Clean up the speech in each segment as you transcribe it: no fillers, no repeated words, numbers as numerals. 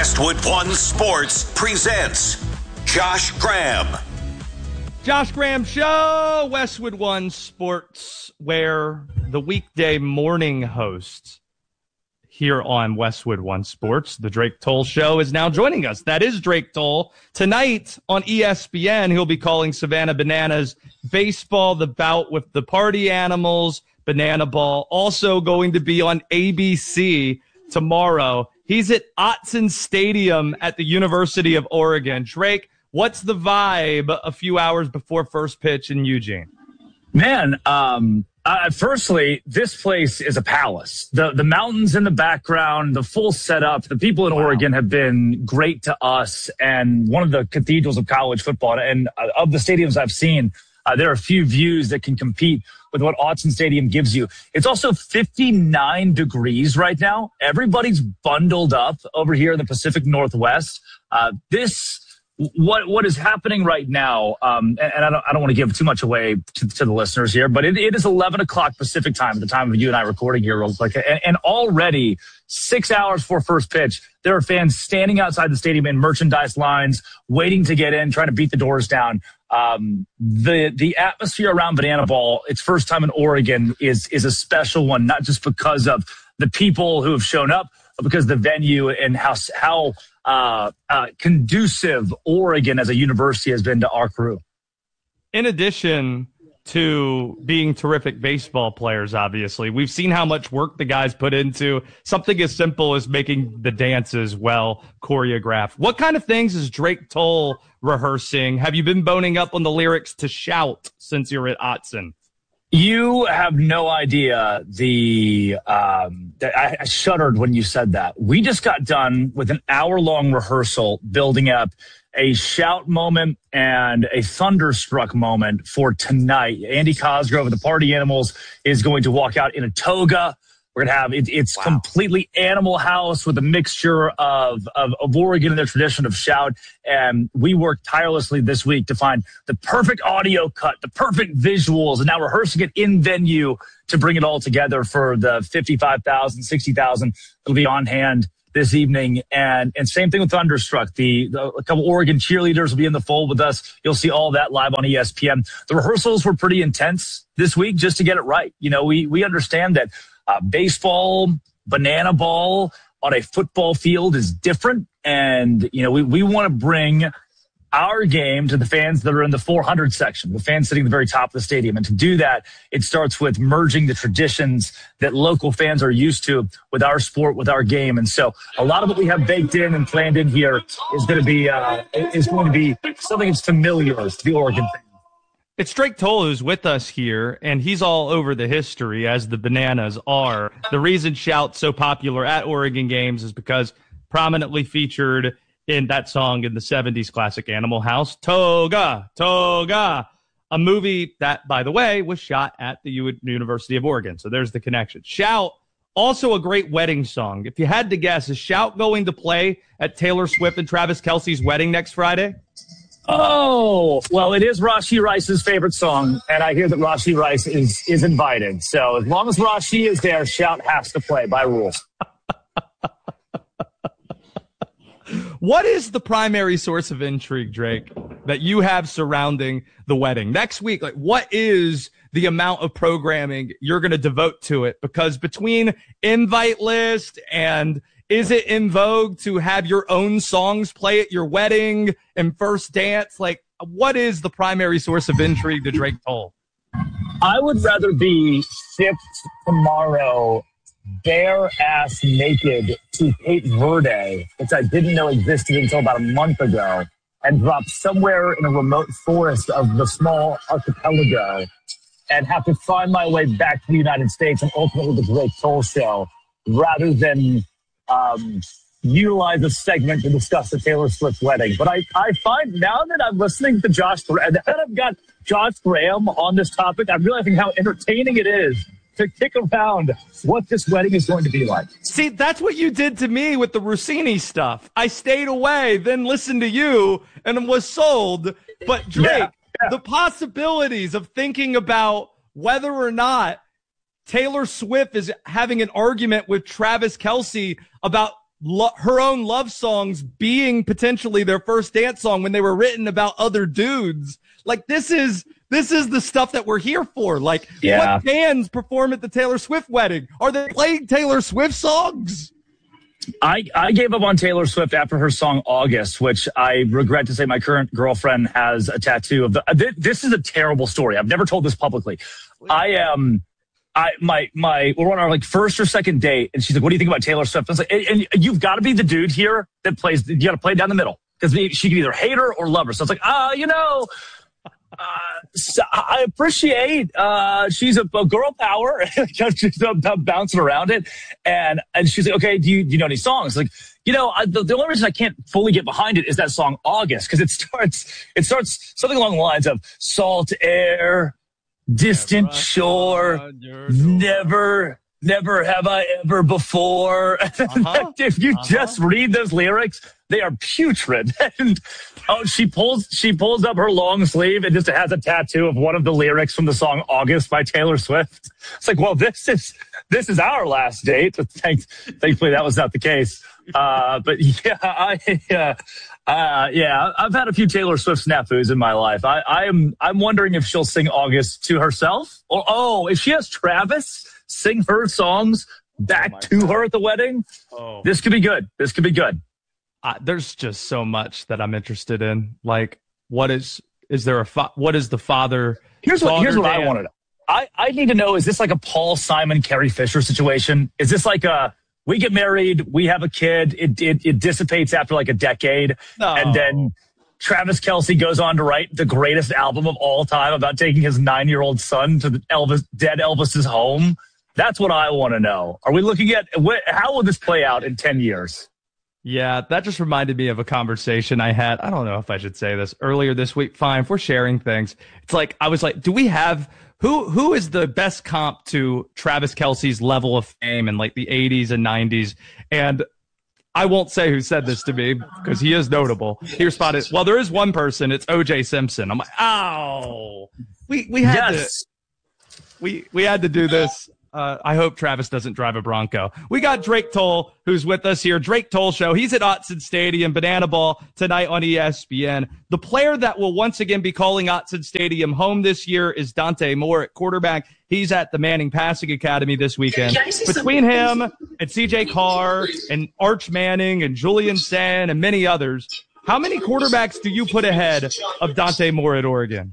Westwood One Sports presents Josh Graham. Josh Graham Show, Westwood One Sports, where the weekday morning host here on Westwood One Sports, the Drake Toll Show, is now joining us. That is Drake Toll. Tonight on ESPN, he'll be calling Savannah Bananas baseball, the bout with the party animals, Banana Ball. Also going to be on ABC tomorrow. He's at Autzen Stadium at the University of Oregon. Drake, what's the vibe a few hours before first pitch in Eugene? Man, firstly, this place is a palace. The mountains in the background, the full setup. The people in Oregon have been great to us, and one of the cathedrals of college football. And of the stadiums I've seen, there are a few views that can compete with what Autzen Stadium gives you. It's also 59 degrees right now. Everybody's bundled up over here in the Pacific Northwest. What is happening right now, and I don't want to give too much away to the listeners here, but it is 11 o'clock Pacific time at the time of you and I recording here real quick. And already 6 hours before first pitch, there are fans standing outside the stadium in merchandise lines, waiting to get in, trying to beat the doors down. The atmosphere around Banana Ball, its first time in Oregon, is a special one, not just because of the people who have shown up, but because of the venue and how conducive Oregon as a university has been to our crew. In addition to being terrific baseball players, obviously, we've seen how much work the guys put into something as simple as making the dances well choreographed. What kind of things is Drake Toll rehearsing? Have you been boning up on the lyrics to Shout since you're at Autzen? You have no idea I shuddered when you said that. We just got done with an hour-long rehearsal building up a shout moment and a thunderstruck moment for tonight. Andy Cosgrove of the Party Animals is going to walk out in a toga. We're going to have it's completely Animal House with a mixture of Oregon and their tradition of shout. And we worked tirelessly this week to find the perfect audio cut, the perfect visuals, and now rehearsing it in venue to bring it all together for the 55,000, 60,000 that'll be on hand this evening. And same thing with Thunderstruck. A couple Oregon cheerleaders will be in the fold with us. You'll see all that live on ESPN. The rehearsals were pretty intense this week just to get it right. You know, we understand that baseball, banana ball on a football field is different. And, you know, we want to bring our game to the fans that are in the 400 section, the fans sitting at the very top of the stadium. And to do that, it starts with merging the traditions that local fans are used to with our sport, with our game. And so a lot of what we have baked in and planned in here is going to be something that's familiar to the Oregon fans. It's Drake Toll who's with us here, and he's all over the history, as the Bananas are. The reason Shout's so popular at Oregon games is because prominently featured in that song in the 70s classic Animal House, Toga, Toga, a movie that, by the way, was shot at the University of Oregon. So there's the connection. Shout, also a great wedding song. If you had to guess, is Shout going to play at Taylor Swift and Travis Kelce's wedding next Friday? Oh, well, it is Rashee Rice's favorite song, and I hear that Rashee Rice is invited. So as long as Rashee is there, Shout has to play by rules. What is the primary source of intrigue, Drake, that you have surrounding the wedding? Next week, what is the amount of programming you're going to devote to it? Because between invite list and is it in vogue to have your own songs play at your wedding and first dance? What is the primary source of intrigue to Drake Toll? I would rather be shipped tomorrow bare ass naked to Cape Verde, which I didn't know existed until about a month ago, and drop somewhere in a remote forest of the small archipelago and have to find my way back to the United States and ultimately the Drake Toll Show, rather than utilize a segment to discuss the Taylor Swift wedding. But I find now that I'm listening to Josh, and that I've got Josh Graham on this topic, I'm realizing how entertaining it is to kick around what this wedding is going to be like. See, that's what you did to me with the Rossini stuff. I stayed away, then listened to you, and was sold. But Drake, the possibilities of thinking about whether or not Taylor Swift is having an argument with Travis Kelce about her own love songs being potentially their first dance song when they were written about other dudes. Like, this is the stuff that we're here for. Like, what bands perform at the Taylor Swift wedding? Are they playing Taylor Swift songs? I gave up on Taylor Swift after her song August, which I regret to say my current girlfriend has a tattoo of. This is a terrible story. I've never told this publicly. We're on our like first or second date, and she's like, "What do you think about Taylor Swift?" I was like, and you've got to be the dude here that plays. You got to play down the middle because she can either hate her or love her. So it's like, so I appreciate she's a girl power. She's bouncing around it, and she's like, okay, do you know any songs? Like, the only reason I can't fully get behind it is that song August, because it starts something along the lines of salt air, distant shore, never have I ever before. If you just read those lyrics, they are putrid. And she pulls up her long sleeve and just has a tattoo of one of the lyrics from the song August by Taylor Swift. It's like, well, this is our last date. Thankfully that was not the case. But I've had a few Taylor Swift snafus in my life. I'm wondering if she'll sing August to herself, or if she has Travis sing her songs back to her at the wedding. This could be good. There's just so much that I'm interested in. Like, what is the father? Here's what I want to know. I need to know, is this like a Paul Simon, Carrie Fisher situation? Is this like we get married, we have a kid, it dissipates after like a decade, and then Travis Kelce goes on to write the greatest album of all time about taking his 9-year-old son to dead Elvis's home? That's what I want to know. Are we looking at how will this play out in 10 years? Yeah, that just reminded me of a conversation I had. I don't know if I should say this earlier this week. Fine, if we're sharing things. It's like, I was like, do we have who is the best comp to Travis Kelce's level of fame in like the 80s and 90s? And I won't say who said this to me because he is notable. He responded, well, there is one person. It's O.J. Simpson. I'm like, oh, we had to do this. I hope Travis doesn't drive a Bronco. We got Drake Toll, who's with us here. Drake Toll Show. He's at Autzen Stadium, Banana Ball, tonight on ESPN. The player that will once again be calling Autzen Stadium home this year is Dante Moore at quarterback. He's at the Manning Passing Academy this weekend. Between him and C.J. Carr and Arch Manning and Julian Sand and many others, how many quarterbacks do you put ahead of Dante Moore at Oregon?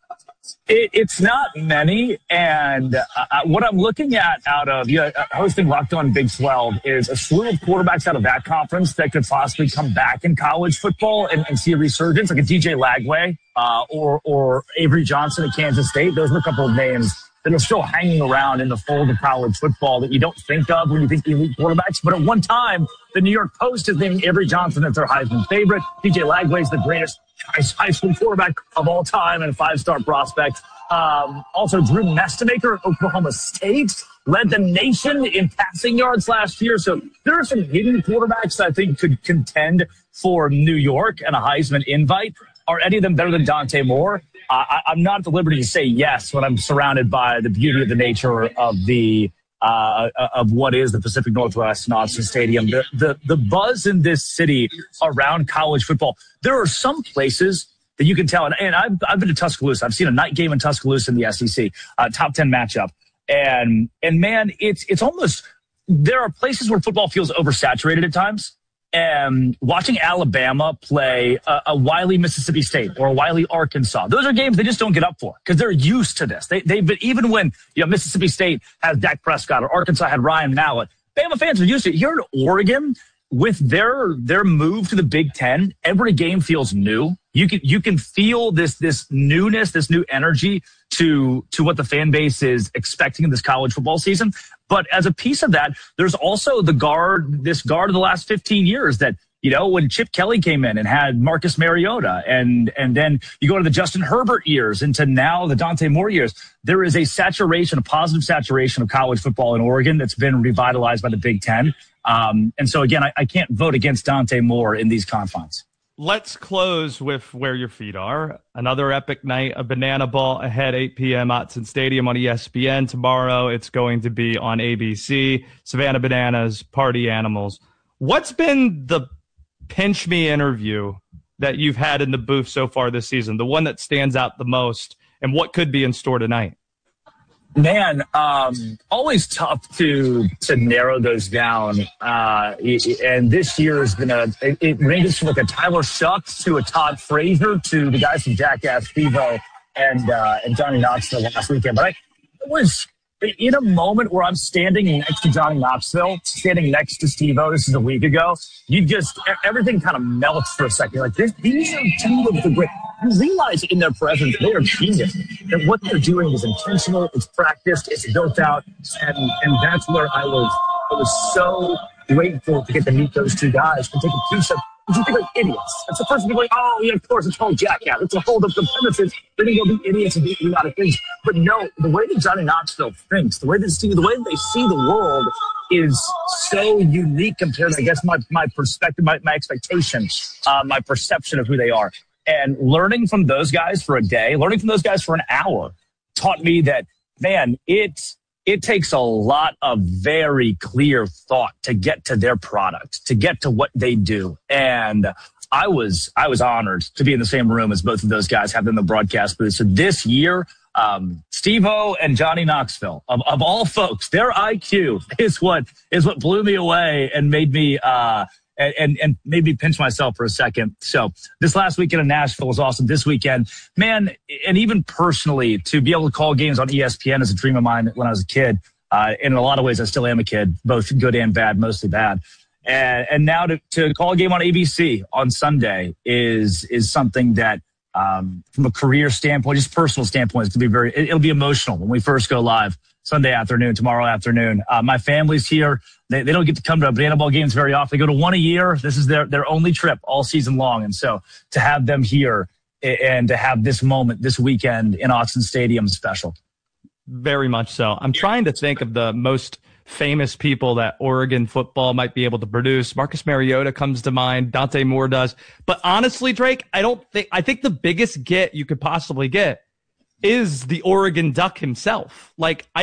It's not many, and what I'm looking at out of hosting Locked On Big 12 is a slew of quarterbacks out of that conference that could possibly come back in college football and see a resurgence, like a DJ Lagway or Avery Johnson at Kansas State. Those are a couple of names that are still hanging around in the fold of college football that you don't think of when you think elite quarterbacks. But at one time, the New York Post is naming Avery Johnson as their Heisman favorite. DJ Lagway is the greatest high school quarterback of all time and a 5-star prospect. Also, Drew Mestemaker at Oklahoma State led the nation in passing yards last year. So there are some hidden quarterbacks I think could contend for New York and a Heisman invite. Are any of them better than Dante Moore? I'm not at the liberty to say yes when I'm surrounded by the beauty of the nature of of what is the Pacific Northwest and Autzen Stadium. The buzz in this city around college football. There are some places that you can tell, and I've been to Tuscaloosa. I've seen a night game in Tuscaloosa in the SEC, top 10 matchup, and man, it's almost, there are places where football feels oversaturated at times. And watching Alabama play a wily Mississippi State or a wily Arkansas, those are games they just don't get up for because they're used to this. They've been, even when Mississippi State has Dak Prescott or Arkansas had Ryan Mallett, Bama fans are used to it. Here in Oregon, with their move to the Big Ten, every game feels new. You can feel this newness, this new energy to what the fan base is expecting in this college football season. But as a piece of that, there's also this guard of the last 15 years that, when Chip Kelly came in and had Marcus Mariota and then you go to the Justin Herbert years into now the Dante Moore years, there is a positive saturation of college football in Oregon that's been revitalized by the Big Ten. And so again, I can't vote against Dante Moore in these confines. Let's close with where your feet are. Another epic night of Banana Ball ahead, 8 p.m. Autzen Stadium on ESPN. Tomorrow it's going to be on ABC. Savannah Bananas, Party Animals. What's been the pinch me interview that you've had in the booth so far this season, the one that stands out the most, and what could be in store tonight? Man, always tough to narrow those down. And this year has been it ranges from like a Tyler Shucks to a Todd Frazier to the guys from Jackass, Steve-O and Johnny Knoxville last weekend. But I was in a moment where I'm standing next to Johnny Knoxville, standing next to Steve-O. This is a week ago. Everything kind of melts for a second. You're like, these are two of the great. You realize in their presence, they are genius. That what they're doing is intentional, it's practiced, it's built out. And that's where I was so grateful to get to meet those two guys and take a piece of. You think like idiots. That's the first thing like, oh, yeah, of course, it's called Jackass. It's a hold up the premises. They're going to go be idiots and do a lot of things. But no, the way that Johnny Knoxville thinks, the way that they see the world is so unique compared to, I guess, my perspective, my expectations, my perception of who they are. And learning from those guys for a day, learning from those guys for an hour taught me that, man, it takes a lot of very clear thought to get to their product, to get to what they do. And I was honored to be in the same room as both of those guys, have them in the broadcast booth. So this year, Steve-O and Johnny Knoxville, of all folks, their IQ is what blew me away and made me and made me pinch myself for a second. So this last weekend in Nashville was awesome. This weekend, man, and even personally, to be able to call games on ESPN is a dream of mine when I was a kid. In a lot of ways, I still am a kid, both good and bad, mostly bad. And now to call a game on ABC on Sunday is something that, from a career standpoint, just personal standpoint, it's going to be it'll be emotional when we first go live Sunday afternoon, tomorrow afternoon. My family's here. They don't get to come to banana ball games very often. They go to one a year. This is their only trip all season long. And so to have them here and to have this moment this weekend in Autzen Stadium is special. Very much so. I'm trying to think of the most famous people that Oregon football might be able to produce. Marcus Mariota comes to mind. Dante Moore does. But honestly, Drake, I think the biggest get you could possibly get is the Oregon Duck himself.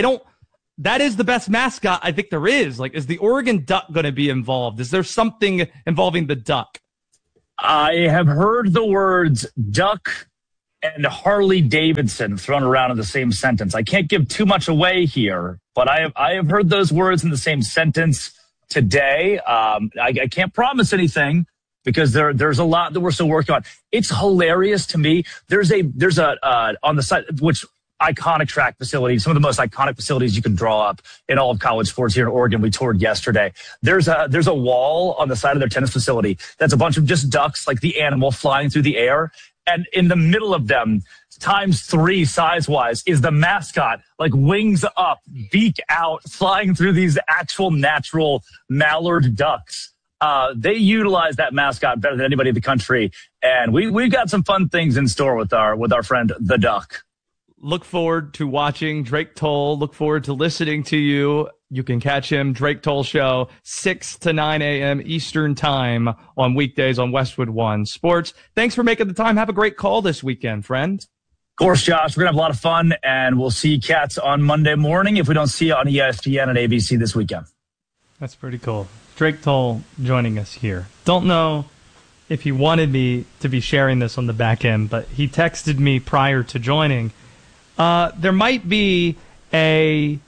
That is the best mascot I think there is. Is the Oregon Duck going to be involved? Is there something involving the Duck? I have heard the words Duck and Harley Davidson thrown around in the same sentence. I can't give too much away here, but I have heard those words in the same sentence today. I can't promise anything because there's a lot that we're still working on. It's hilarious to me. There's a on the side, which iconic track facility, some of the most iconic facilities you can draw up in all of college sports here in Oregon. We toured yesterday. There's a wall on the side of their tennis facility that's a bunch of just ducks, like the animal flying through the air. And in the middle of them, ×3 size-wise, is the mascot, wings up, beak out, flying through these actual natural mallard ducks. They utilize that mascot better than anybody in the country. And we've got some fun things in store with our friend, the Duck. Look forward to watching Drake Toll. Look forward to listening to you. You can catch him, Drake Toll Show, 6 to 9 a.m. Eastern Time on weekdays on Westwood One Sports. Thanks for making the time. Have a great call this weekend, friend. Of course, Josh. We're going to have a lot of fun, and we'll see you cats on Monday morning if we don't see you on ESPN and ABC this weekend. That's pretty cool. Drake Toll joining us here. Don't know if he wanted me to be sharing this on the back end, but he texted me prior to joining. There might be a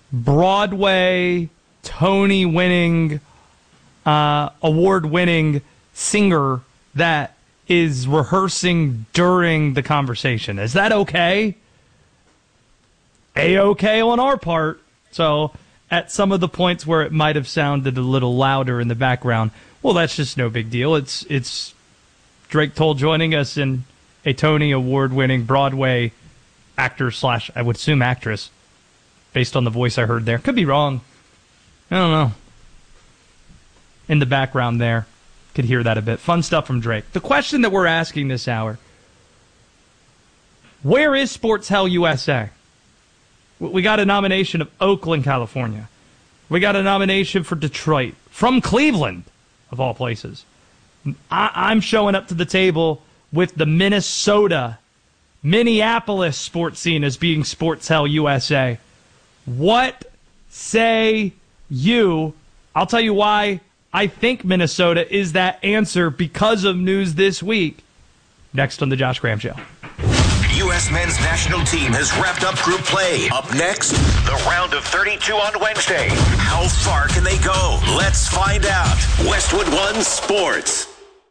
Broadway Tony-winning, award-winning singer that is rehearsing during the conversation. Is that okay? A-okay on our part. So at some of the points where it might have sounded a little louder in the background, well, that's just no big deal. It's Drake Toll joining us in a Tony Award-winning Broadway actor / I would assume actress, based on the voice I heard there. Could be wrong. I don't know. In the background there. Could hear that a bit. Fun stuff from Drake. The question that we're asking this hour, where is Sports Hell USA? We got a nomination of Oakland, California. We got a nomination for Detroit. From Cleveland, of all places. I'm showing up to the table with the Minneapolis sports scene as being Sports Hell USA. What say you? I'll tell you why I think Minnesota is that answer because of news this week. Next on the Josh Graham Show. U.S. men's national team has wrapped up group play. Up next, the round of 32 on Wednesday. How far can they go? Let's find out. Westwood One Sports.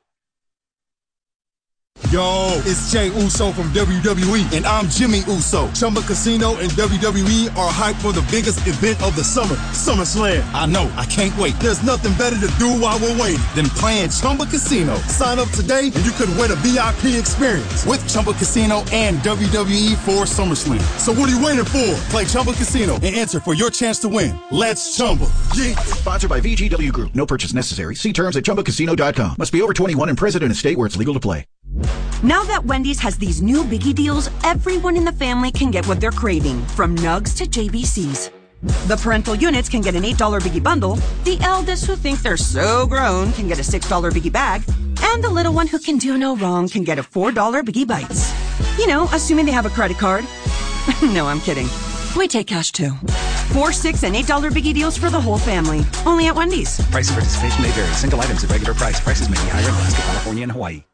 Yo, it's Jey Uso from WWE, and I'm Jimmy Uso. Chumba Casino and WWE are hyped for the biggest event of the summer, SummerSlam. I know, I can't wait. There's nothing better to do while we're waiting than playing Chumba Casino. Sign up today, and you could win a VIP experience with Chumba Casino and WWE for SummerSlam. So what are you waiting for? Play Chumba Casino and enter for your chance to win. Let's Chumba. Yeah. Sponsored by VGW Group. No purchase necessary. See terms at ChumbaCasino.com. Must be over 21 and present in a state where it's legal to play. Now that Wendy's has these new biggie deals, everyone in the family can get what they're craving, from nugs to JBCs. The parental units can get an $8 biggie bundle, the eldest who think they're so grown can get a $6 biggie bag, and the little one who can do no wrong can get a $4 biggie bites. You know, assuming they have a credit card. No, I'm kidding. We take cash too. $4, $6, and $8 biggie deals for the whole family. Only at Wendy's. Price and participation may vary. Single items at regular price. Prices may be higher in Alaska, California, and Hawaii.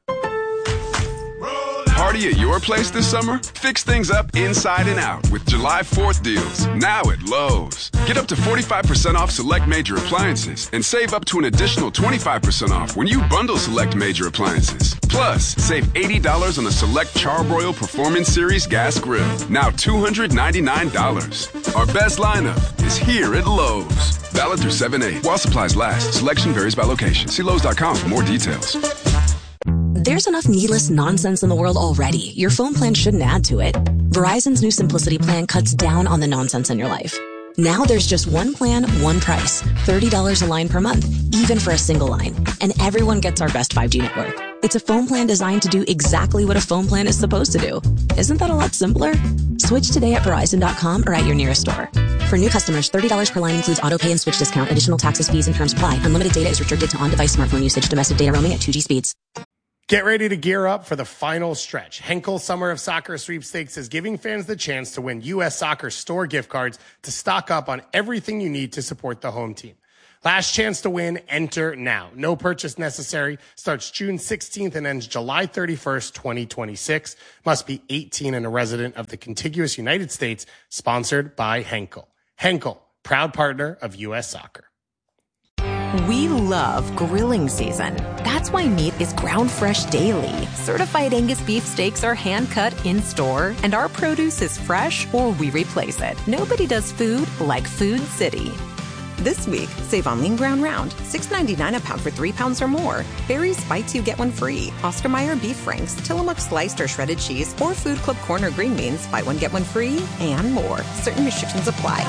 Party at your place this summer? Fix things up inside and out with July 4th deals, now at Lowe's. Get up to 45% off select major appliances and save up to an additional 25% off when you bundle select major appliances. Plus, save $80 on a select Charbroil Performance Series gas grill, now $299. Our best lineup is here at Lowe's. Valid through 7/8. While supplies last, selection varies by location. See Lowe's.com for more details. There's enough needless nonsense in the world already. Your phone plan shouldn't add to it. Verizon's new Simplicity plan cuts down on the nonsense in your life. Now there's just one plan, one price. $30 a line per month, even for a single line. And everyone gets our best 5G network. It's a phone plan designed to do exactly what a phone plan is supposed to do. Isn't that a lot simpler? Switch today at Verizon.com or at your nearest store. For new customers, $30 per line includes auto pay and switch discount. Additional taxes, fees, and terms apply. Unlimited data is restricted to on-device smartphone usage. Domestic data roaming at 2G speeds. Get ready to gear up for the final stretch. Henkel Summer of Soccer Sweepstakes is giving fans the chance to win U.S. Soccer store gift cards to stock up on everything you need to support the home team. Last chance to win, enter now. No purchase necessary. Starts June 16th and ends July 31st, 2026. Must be 18 and a resident of the contiguous United States. Sponsored by Henkel. Henkel, proud partner of U.S. Soccer. We love grilling season. That's why meat is ground fresh daily. Certified Angus beef steaks are hand cut in store, and our produce is fresh or we replace it. Nobody does food like Food City. This week, save on lean ground round, $6.99 a pound for 3 pounds or more. Barry's Bites You Get One Free. Oscar Mayer beef franks, Tillamook sliced or shredded cheese, or Food Club corner green beans. Buy one, get one free, and more. Certain restrictions apply.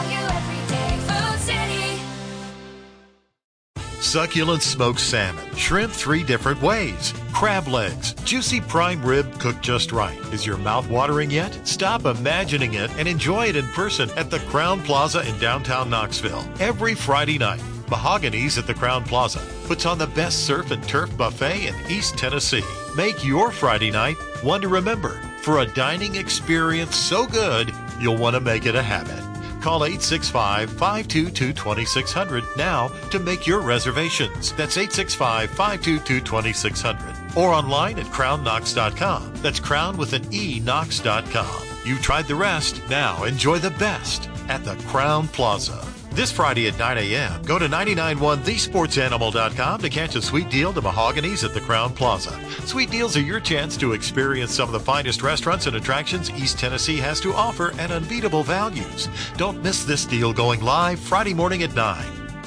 Succulent smoked salmon, shrimp 3 different ways, crab legs, juicy prime rib cooked just right. Is your mouth watering yet? Stop imagining it and enjoy it in person at the Crown Plaza in downtown Knoxville. Every Friday night, Mahogany's at the Crown Plaza puts on the best surf and turf buffet in East Tennessee. Make your Friday night one to remember for a dining experience so good you'll want to make it a habit. Call 865-522-2600 now to make your reservations. That's 865-522-2600. Or online at crownknox.com. That's crown with an E, knox.com. You've tried the rest. Now enjoy the best at the Crown Plaza. This Friday at 9 a.m., go to 991thesportsanimal.com to catch a sweet deal to Mahogany's at the Crown Plaza. Sweet deals are your chance to experience some of the finest restaurants and attractions East Tennessee has to offer at unbeatable values. Don't miss this deal going live Friday morning at 9.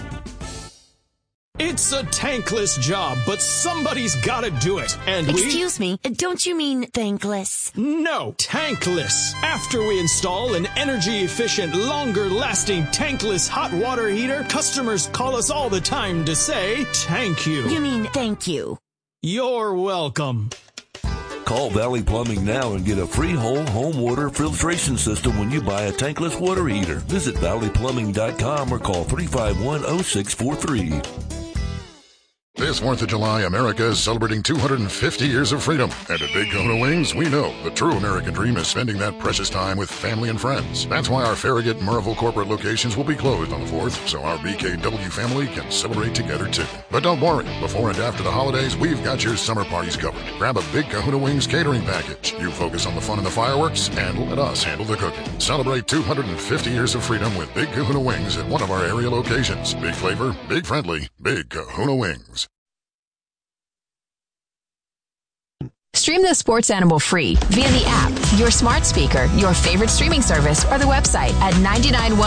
It's a tankless job, but somebody's gotta do it. And Excuse me, don't you mean thankless? No, tankless. After we install an energy-efficient, longer-lasting tankless hot water heater, customers call us all the time to say, thank you. You mean thank you. You're welcome. Call Valley Plumbing now and get a free whole home water filtration system when you buy a tankless water heater. Visit valleyplumbing.com or call 351-0643. This 4th of July, America is celebrating 250 years of freedom. And at Big Kahuna Wings, we know the true American dream is spending that precious time with family and friends. That's why our Farragut and Murrayville corporate locations will be closed on the 4th, so our BKW family can celebrate together too. But don't worry, before and after the holidays, we've got your summer parties covered. Grab a Big Kahuna Wings catering package. You focus on the fun and the fireworks, and let us handle the cooking. Celebrate 250 years of freedom with Big Kahuna Wings at one of our area locations. Big flavor, big friendly, Big Kahuna Wings. Stream the Sports Animal free via the app, your smart speaker, your favorite streaming service, or the website at 99